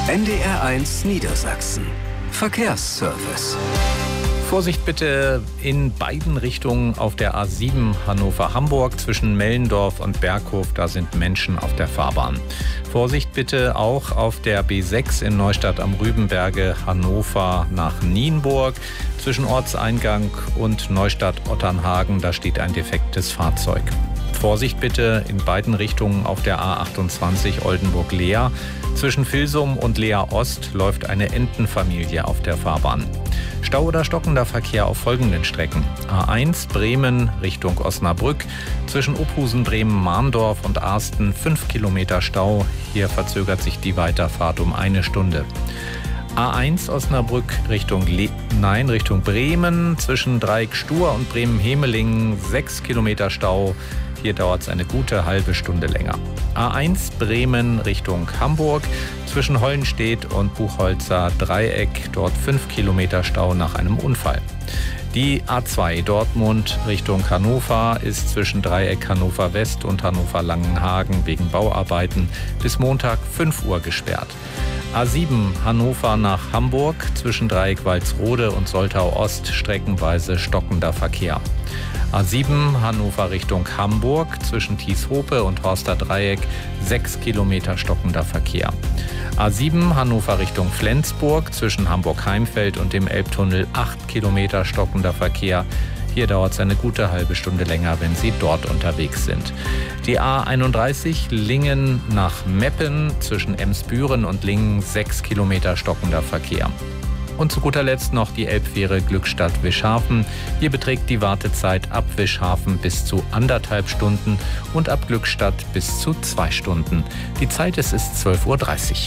NDR1 Niedersachsen. Verkehrsservice. Vorsicht bitte in beiden Richtungen auf der A7 Hannover-Hamburg zwischen Mellendorf und Berghof. Da sind Menschen auf der Fahrbahn. Vorsicht bitte auch auf der B6 in Neustadt am Rübenberge, Hannover nach Nienburg. Zwischen Ortseingang und Neustadt-Otternhagen, da steht ein defektes Fahrzeug. Vorsicht bitte in beiden Richtungen auf der A28 Oldenburg-Leer. Zwischen Vilsum und Leer Ost läuft eine Entenfamilie auf der Fahrbahn. Stau oder stockender Verkehr auf folgenden Strecken. A1 Bremen Richtung Osnabrück. Zwischen Ophusen, Bremen, Mahndorf und Arsten 5 Kilometer Stau. Hier verzögert sich die Weiterfahrt um 1 Stunde. A1 Osnabrück Richtung Bremen. Zwischen Dreieck-Stur und Bremen-Hemelingen 6 Kilometer Stau. Hier dauert es eine gute halbe Stunde länger. A1 Bremen Richtung Hamburg. Zwischen Hollenstedt und Buchholzer Dreieck. Dort 5 Kilometer Stau nach einem Unfall. Die A2 Dortmund Richtung Hannover ist zwischen Dreieck Hannover West und Hannover Langenhagen wegen Bauarbeiten bis Montag 5 Uhr gesperrt. A7 Hannover nach Hamburg zwischen Dreieck Walsrode und Soltau Ost streckenweise stockender Verkehr. A7 Hannover Richtung Hamburg zwischen Tieshope und Horster Dreieck 6 Kilometer stockender Verkehr. A7 Hannover Richtung Flensburg zwischen Hamburg-Heimfeld und dem Elbtunnel 8 Kilometer stockender Verkehr. Hier dauert es eine gute halbe Stunde länger, wenn Sie dort unterwegs sind. Die A31 Lingen nach Meppen zwischen Emsbüren und Lingen 6 Kilometer stockender Verkehr. Und zu guter Letzt noch die Elbfähre Glückstadt-Wischhafen. Hier beträgt die Wartezeit ab Wischhafen bis zu 1,5 Stunden und ab Glückstadt bis zu 2 Stunden. Die Zeit ist 12:30 Uhr.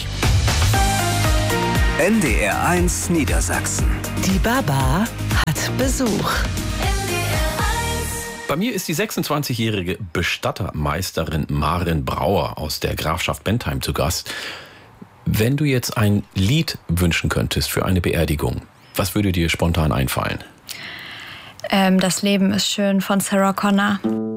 NDR1 Niedersachsen. Die Baba hat Besuch. Bei mir ist die 26-jährige Bestattermeisterin Maren Brauer aus der Grafschaft Bentheim zu Gast. Wenn du jetzt ein Lied wünschen könntest für eine Beerdigung, was würde dir spontan einfallen? Das Leben ist schön von Sarah Connor.